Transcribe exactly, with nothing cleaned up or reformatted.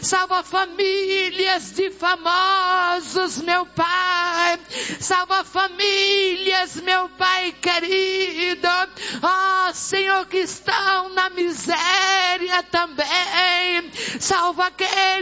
Salva famílias de famosos, meu Pai. Salva famílias, meu Pai querido. Ó oh, Senhor, que estão na miséria também. Salva aqueles